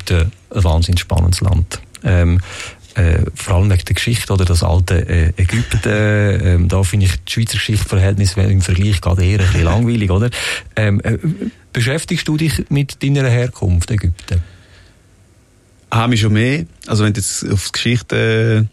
Ägypten ein wahnsinnig spannendes Land. Vor allem wegen der Geschichte, oder das alte Ägypten, da finde ich die Schweizer Geschichtsverhältnisse im Vergleich gerade eher ein bisschen langweilig, oder? Beschäftigst du dich mit deiner Herkunft, Ägypten? Habe mich schon mehr. Also wenn du jetzt auf Geschichte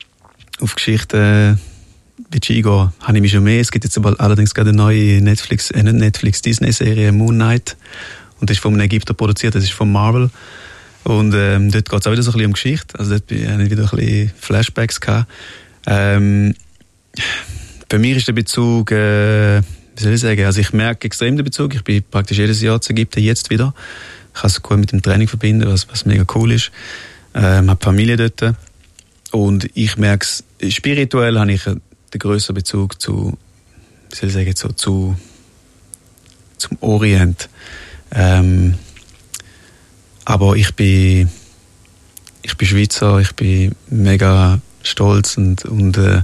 willst eingehen, habe ich mich schon mehr. Es gibt jetzt aber allerdings gerade eine neue Disney-Serie, Moon Knight. Und das ist von einem Ägypter produziert, das ist von Marvel. Und dort geht es auch wieder so ein bisschen um Geschichte. Also dort habe ich wieder ein bisschen Flashbacks gehabt. Bei mir ist der Bezug, wie soll ich sagen, also ich merke extrem den Bezug. Ich bin praktisch jedes Jahr zu Ägypten, jetzt wieder. Ich kann es gut mit dem Training verbinden, was mega cool ist. Habe Familie dort. Und ich merke es, spirituell habe ich den grösseren Bezug zu, wie soll ich sagen, zum Orient. Aber ich bin Schweizer, ich bin mega stolz und für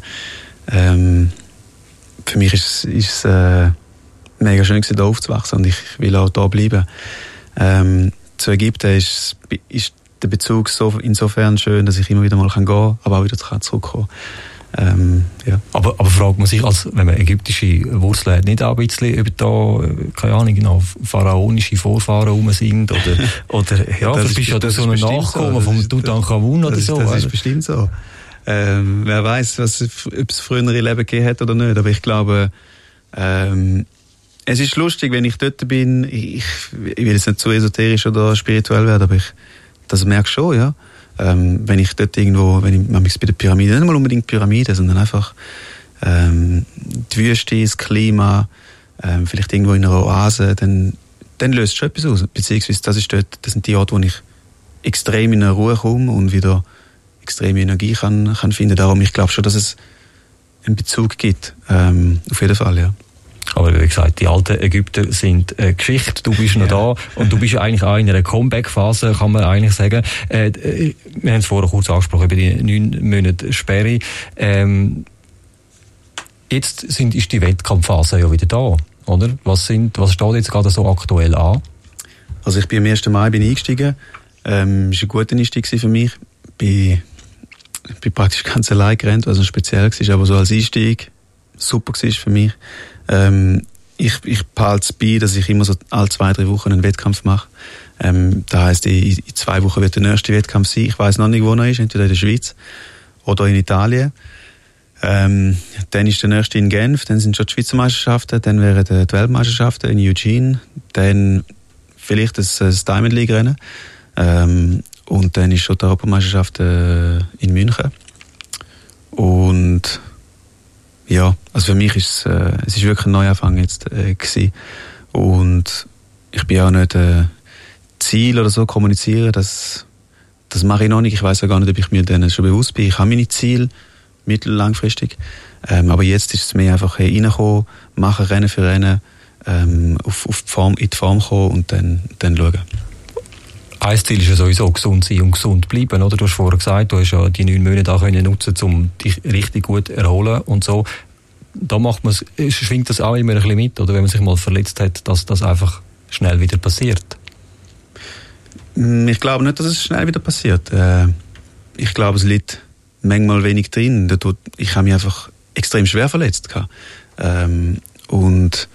mich ist es mega schön gewesen, da aufzuwachsen und ich will auch da bleiben. Zu Ägypten ist der Bezug insofern schön, dass ich immer wieder mal gehen kann, aber auch wieder zurückkommen. Ja. Aber fragt man sich, als wenn man ägyptische Wurzeln hat, nicht auch ein bisschen, ob da, keine Ahnung, noch pharaonische Vorfahren rum sind oder ja, das bist ja so ein Nachkommen vom Tutanchamun oder so. Das ist bestimmt so. Wer weiß, ob es frühere Leben gegeben hat oder nicht, aber ich glaube, es ist lustig, wenn ich dort bin, ich will jetzt nicht zu esoterisch oder spirituell werden, aber das merke ich schon, ja. Wenn ich dort irgendwo, wenn ich bei der Pyramide, nicht mal unbedingt Pyramide, sondern einfach die Wüste, das Klima, vielleicht irgendwo in einer Oase, dann löst schon etwas aus. Beziehungsweise das sind die Orte, wo ich extrem in eine Ruhe komme und wieder extreme Energie kann finden. Darum, ich glaube schon, dass es einen Bezug gibt. Auf jeden Fall, ja. Aber wie gesagt, die alten Ägypter sind Geschichte. Du bist noch da und du bist ja eigentlich auch in einer Comeback-Phase, kann man eigentlich sagen. Wir haben es vorher kurz angesprochen über die 9 Monate Sperre. Jetzt ist die Wettkampfphase ja wieder da, oder? Was steht jetzt gerade so aktuell an? Also ich bin am 1. Mai eingestiegen. Es war ein guter Einstieg für mich. Ich bin praktisch ganz allein gerannt, was speziell war, aber so als Einstieg super war für mich. Ich behalte es bei, dass ich immer so alle 2-3 Wochen einen Wettkampf mache. Das heisst, in 2 Wochen wird der nächste Wettkampf sein. Ich weiss noch nicht, wo er ist, entweder in der Schweiz oder in Italien. Dann ist der nächste in Genf, dann sind schon die Schweizer Meisterschaften, dann wären die Weltmeisterschaften in Eugene, dann vielleicht das Diamond League Rennen. Und dann ist schon die Europameisterschaft in München. Und ja, also für mich ist es ist wirklich ein Neuanfang jetzt gewesen. Und ich bin auch nicht Ziel oder so kommunizieren, das mache ich noch nicht. Ich weiß ja gar nicht, ob ich mir denen schon bewusst bin. Ich habe meine Ziele mittel- und langfristig. Aber jetzt ist es mehr einfach reinkommen, machen, Rennen für Rennen, in die Form kommen und dann schauen. Ein Ziel ist ja sowieso gesund sein und gesund bleiben, oder? Du hast vorher gesagt, du hast ja die 9 Monate auch nutzen, um dich richtig gut zu erholen und so. Da schwingt das auch immer ein bisschen mit, oder? Wenn man sich mal verletzt hat, dass das einfach schnell wieder passiert. Ich glaube nicht, dass es schnell wieder passiert. Ich glaube, es liegt manchmal wenig drin. Ich habe mich einfach extrem schwer verletzt. Und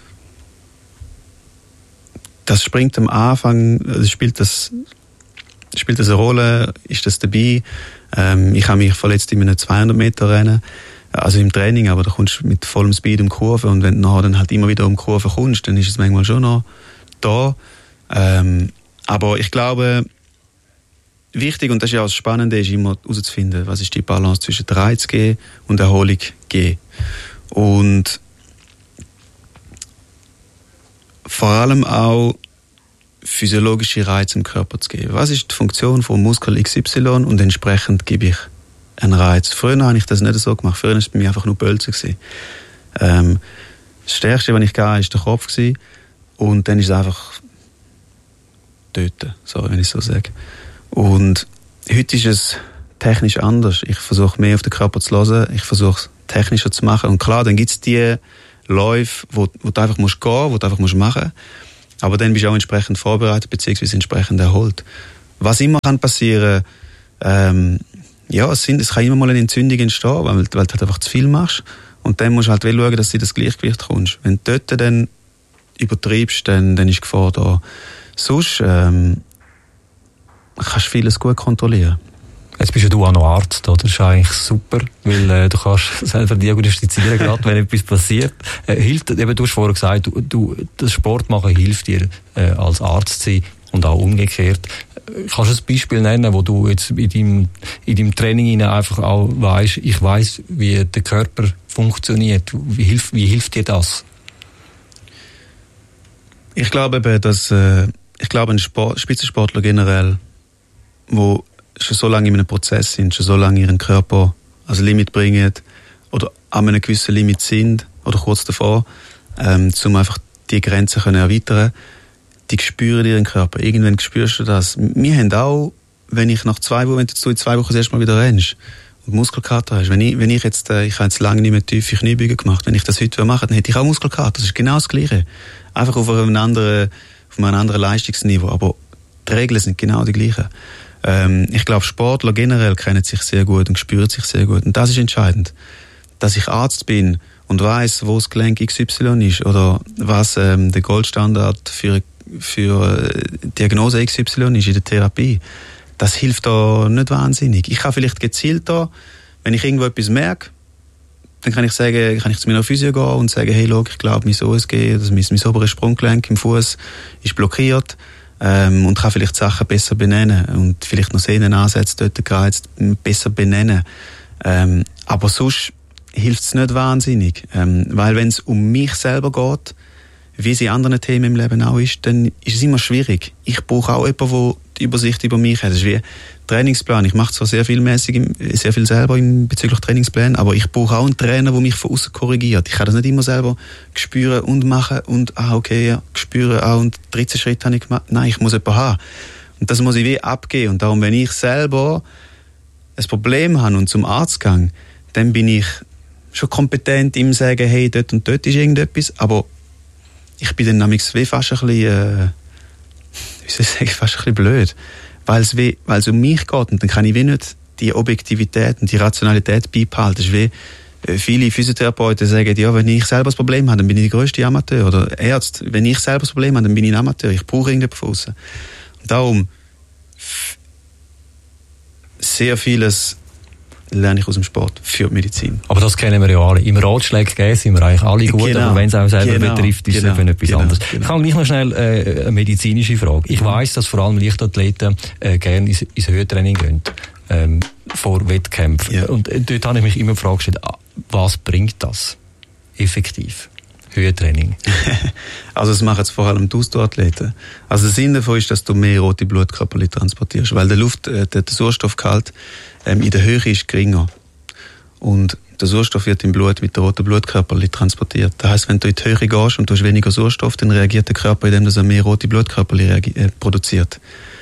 das springt am Anfang, spielt das eine Rolle, ist das dabei? Ich habe mich verletzt in einem 200-Meter-Rennen, also im Training, aber da kommst du mit vollem Speed um die Kurve und wenn du nachher dann halt immer wieder um die Kurve kommst, dann ist es manchmal schon noch da. Aber ich glaube, wichtig, und das ist ja auch das Spannende, ist immer herauszufinden, was ist die Balance zwischen Reiz geben und Erholung geben. Und vor allem auch physiologische Reize im Körper zu geben. Was ist die Funktion von Muskel XY und entsprechend gebe ich einen Reiz. Früher habe ich das nicht so gemacht. Früher war es bei mir einfach nur Bölzen. Das Stärkste, was ich hatte, war der Kopf. Und dann ist es einfach töten, so, wenn ich so sage. Und heute ist es technisch anders. Ich versuche mehr auf den Körper zu hören. Ich versuche es technischer zu machen. Und klar, dann gibt es die Läufe, wo du einfach gehen musst, wo du einfach machen musst. Aber dann bist du auch entsprechend vorbereitet, beziehungsweise entsprechend erholt. Was immer kann passieren, es kann immer mal eine Entzündung entstehen, weil du halt einfach zu viel machst. Und dann musst du halt schauen, dass du in das Gleichgewicht kommst. Wenn du dort dann übertreibst, dann ist die Gefahr da. Sonst kannst du vieles gut kontrollieren. Jetzt bist ja du auch noch Arzt, oder? Das ist eigentlich super, weil du kannst selber diagnostizieren, gerade wenn etwas passiert. Du hast vorher gesagt, das Sport machen hilft dir, als Arzt zu sein und auch umgekehrt. Kannst du ein Beispiel nennen, wo du jetzt in deinem Training einfach auch weißt, ich weiss, wie der Körper funktioniert. Wie hilft dir das? Ich glaube eben, dass ein Spitzensportler generell, wo schon so lange in einem Prozess sind, schon so lange ihren Körper als Limit bringen oder an einem gewissen Limit sind oder kurz davor, um einfach die Grenzen zu erweitern, die spüren ihren Körper. Irgendwann spürst du das. Wir haben auch, wenn du in 2 Wochen das erste Mal wieder rennst und Muskelkater hast, ich habe jetzt lange nicht mehr tiefe Kniebeugen gemacht, wenn ich das heute mache, dann hätte ich auch Muskelkater. Das ist genau das Gleiche. Einfach auf einem anderen Leistungsniveau. Aber die Regeln sind genau die gleichen. Ich glaube, Sportler generell kennen sich sehr gut und spüren sich sehr gut. Und das ist entscheidend. Dass ich Arzt bin und weiss, wo das Gelenk XY ist oder was der Goldstandard für Diagnose XY ist in der Therapie, das hilft da nicht wahnsinnig. Ich kann vielleicht gezielter, wenn ich irgendwo etwas merke, dann kann ich zu meiner Physio gehen und sagen, hey, schau, ich glaube, mein OSG, also mein oberes Sprunggelenk im Fuß ist blockiert, und kann vielleicht Sachen besser benennen und vielleicht noch Sehnenansätze dort gereizt besser benennen. Aber sonst hilft es nicht wahnsinnig. Weil wenn es um mich selber geht, wie es in anderen Themen im Leben auch ist, dann ist es immer schwierig. Ich brauche auch jemanden, der die Übersicht über mich hat. Das ist wie Trainingsplan. Ich mache zwar sehr viel selber bezüglich Trainingsplänen, aber ich brauche auch einen Trainer, der mich von außen korrigiert. Ich kann das nicht immer selber spüren und machen und spüren und 13 Schritte habe ich gemacht. Nein, ich muss jemanden haben. Und das muss ich wie abgeben. Und darum, wenn ich selber ein Problem habe und zum Arzt gehe, dann bin ich schon kompetent, ihm zu sagen, hey, dort und dort ist irgendetwas, aber ich bin dann nämlich fast ein bisschen, fast ein bisschen blöd. Weil es um mich geht und dann kann ich wie nicht die Objektivität und die Rationalität beibehalten. Das ist wie viele Physiotherapeuten sagen, ja, wenn ich selber das Problem habe, dann bin ich der grösste Amateur. Oder Ärzte, wenn ich selber das Problem habe, dann bin ich ein Amateur. Ich brauche irgendjemanden von außen. Und darum sehr vieles lerne ich aus dem Sport für die Medizin. Aber das kennen wir ja alle. Im Ratschlag geben sind wir eigentlich alle gut, aber wenn es auch selber betrifft, ist es eben etwas anderes. Ich habe gleich noch schnell eine medizinische Frage. Ich weiss, dass vor allem Leichtathleten gerne ins Höhentraining gehen, vor Wettkämpfen. Ja. Und dort habe ich mich immer die Frage gestellt, was bringt das effektiv? Höhentraining. Also das machen jetzt vor allem die Ausdauerathleten. Also der Sinn davon ist, dass du mehr rote Blutkörperchen transportierst, weil der Sauerstoffgehalt in der Höhe ist geringer. Und der Sauerstoff wird im Blut mit den roten Blutkörperchen transportiert. Das heisst, wenn du in die Höhe gehst und du hast weniger Sauerstoff, dann reagiert der Körper, indem er mehr rote Blutkörperchen produziert.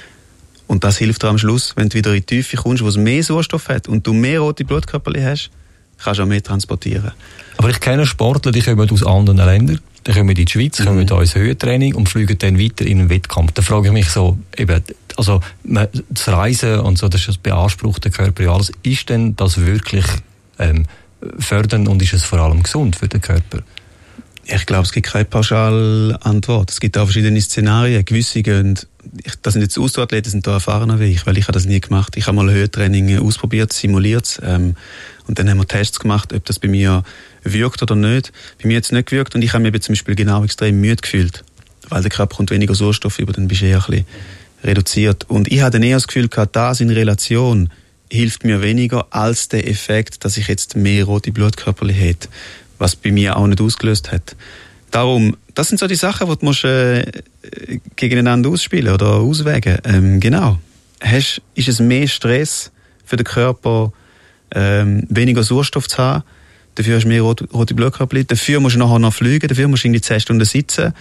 Und das hilft dir am Schluss, wenn du wieder in die Tiefe kommst, wo es mehr Sauerstoff hat und du mehr rote Blutkörperchen hast, kannst du auch mehr transportieren. Aber ich kenne Sportler, die kommen aus anderen Ländern, die kommen in die Schweiz, kommen da ins Höhentraining und fliegen dann weiter in einen Wettkampf. Da frage ich mich so, das Reisen und so, das ist das beanspruchte Körper, ja alles, ist denn das wirklich fördernd und ist es vor allem gesund für den Körper? Ich glaube, es gibt keine Pauschalantwort. Es gibt auch verschiedene Szenarien. Gewisse gehen, das sind jetzt Ausdauerathleten, sind da erfahrener wie ich, weil ich habe das nie gemacht. Ich habe mal ein Höhentraining ausprobiert, simuliert, und dann haben wir Tests gemacht, ob das bei mir wirkt oder nicht. Bei mir hat es nicht gewirkt und ich habe mich zum Beispiel genau extrem müde gefühlt, weil der Körper kommt weniger Sauerstoff über, dann bist du eher ein bisschen reduziert. Und ich hatte dann eher das Gefühl gehabt, das in Relation hilft mir weniger als der Effekt, dass ich jetzt mehr rote Blutkörperchen hätte, was bei mir auch nicht ausgelöst hat. Darum, das sind so die Sachen, die du musst, gegeneinander ausspielen oder auswägen. Genau. Ist es mehr Stress für den Körper, weniger Sauerstoff zu haben, dafür hast du mehr rote Blutkörperchen, dafür musst du nachher noch fliegen, dafür musst du irgendwie 10 Stunden sitzen.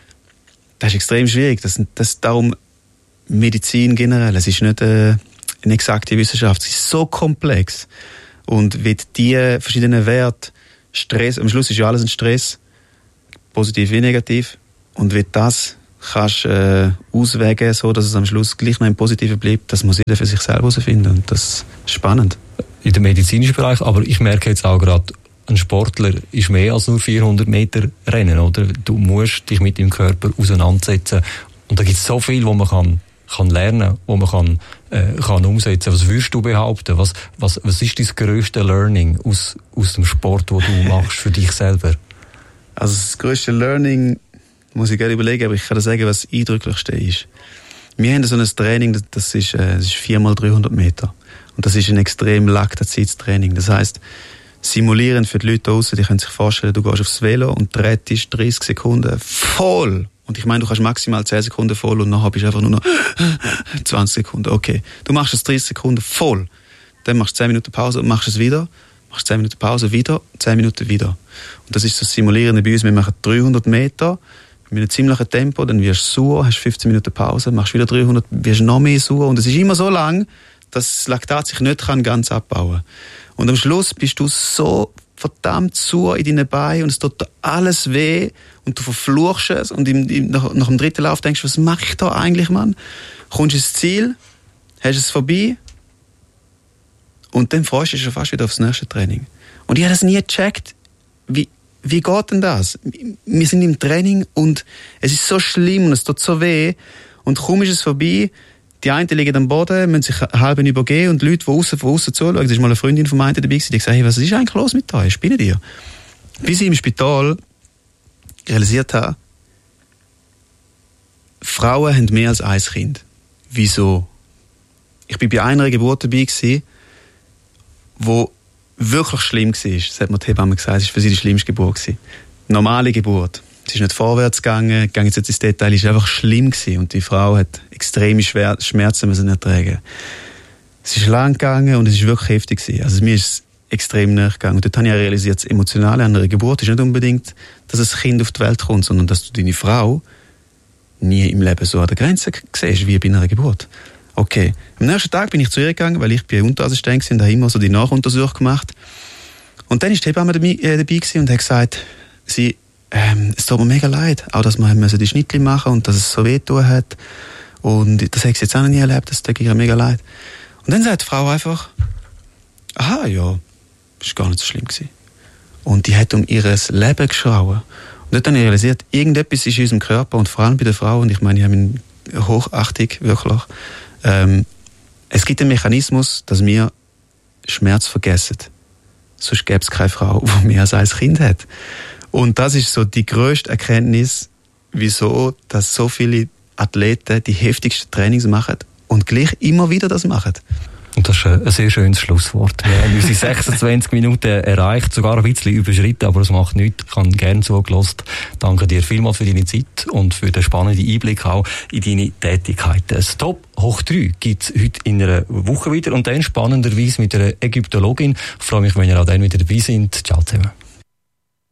Das ist extrem schwierig. Das darum Medizin generell, es ist nicht eine exakte Wissenschaft, es ist so komplex. Und wie die verschiedenen Werte, Stress, am Schluss ist ja alles ein Stress, positiv wie negativ, und wie das kannst auswägen, so dass es am Schluss gleich noch im Positiven bleibt, das muss jeder für sich selber herausfinden. Und das ist spannend. In dem medizinischen Bereich, aber ich merke jetzt auch gerade, ein Sportler ist mehr als nur 400 Meter Rennen, oder? Du musst dich mit deinem Körper auseinandersetzen. Und da gibt es so viel, wo man kann lernen, wo man kann umsetzen. Was würdest du behaupten? Was ist dein grösste Learning aus dem Sport, den du machst für dich selber? Also das grösste Learning, muss ich gerne überlegen, aber ich kann dir sagen, was das Eindrücklichste ist. Wir haben so ein Training, das ist 4x300 Meter. Und das ist ein extrem Laktatzitraining. Das heisst, simulierend für die Leute draussen, die können sich vorstellen, du gehst aufs Velo und drehst 30 Sekunden voll. Und ich meine, du kannst maximal 10 Sekunden voll und nachher bist du einfach nur noch 20 Sekunden. Okay, du machst es 30 Sekunden voll. Dann machst du 10 Minuten Pause und machst es wieder. Machst 10 Minuten Pause, wieder, 10 Minuten wieder. Und das ist so das Simulierende bei uns. Wir machen 300 Meter mit einem ziemlichen Tempo, dann wirst du sauer, hast 15 Minuten Pause, machst wieder 300, wirst noch mehr sauer. Und es ist immer so lang, dass das Laktat sich nicht ganz abbauen kann. Und am Schluss bist du so verdammt sauer in deinen Beinen und es tut dir alles weh und du verfluchst es und nach dem dritten Lauf denkst du, was mache ich da eigentlich, Mann? Kommst ins Ziel, hast es vorbei und dann freust du dich schon fast wieder aufs nächste Training. Und ich habe das nie gecheckt. Wie geht denn das? Wir sind im Training und es ist so schlimm und es tut so weh und kaum ist es vorbei. Die einen liegen am Boden, müssen sich halb übergeben und die Leute, die von außen zuschauen, das ist mal eine Freundin von mir dabei gewesen, die gesagt, hey, was ist eigentlich los mit euch? Spinnen ihr? Bis ich im Spital realisiert habe, Frauen haben mehr als ein Kind. Wieso? Ich bin bei einer Geburt dabei gewesen, wo wirklich schlimm war. Das hat mir die Hebamme gesagt, es war für sie die schlimmste Geburt gewesen. Normale Geburt. Es ist nicht vorwärts gegangen, gehe jetzt ins Detail, es war einfach schlimm gewesen. Und die Frau hat extreme Schmerzen müssen ertragen. Es ist lang gegangen und es ist wirklich heftig gewesen. Also mir ist es extrem nahe gegangen. Und dort habe ich realisiert, das Emotionale an einer Geburt ist nicht unbedingt, dass ein Kind auf die Welt kommt, sondern dass du deine Frau nie im Leben so an der Grenze siehst, wie bei einer Geburt. Okay. Am nächsten Tag bin ich zu ihr gegangen, weil ich bei Unterassistent war und habe immer so die Nachuntersuchung gemacht. Und dann war die Hebamme dabei gewesen und hat gesagt, es tut mir mega leid, auch dass wir die Schnittchen machen und dass es so wehtun hat. Und das habe ich jetzt auch noch nie erlebt, das tut mir mega leid. Und dann sagt die Frau einfach, aha, ja, das war gar nicht so schlimm gewesen. Und die hat um ihr Leben geschrauen. Und dort habe ich realisiert, irgendetwas ist in unserem Körper und vor allem bei der Frau, und ich meine, ich habe ihn hochachtung, wirklich, es gibt einen Mechanismus, dass wir Schmerz vergessen. Sonst gäbe es keine Frau, die mehr als ein Kind hat. Und das ist so die grösste Erkenntnis, wieso, dass so viele Athleten die heftigsten Trainings machen und gleich immer wieder das machen. Und das ist ein sehr schönes Schlusswort. Wir haben unsere 26 Minuten erreicht, sogar ein bisschen überschritten, aber es macht nichts. Ich habe gerne zugelassen. Danke dir vielmals für deine Zeit und für den spannenden Einblick auch in deine Tätigkeiten. Das Top hoch 3 gibt es heute in einer Woche wieder und dann spannenderweise mit einer Ägyptologin. Ich freue mich, wenn ihr auch dann wieder dabei seid. Ciao zusammen.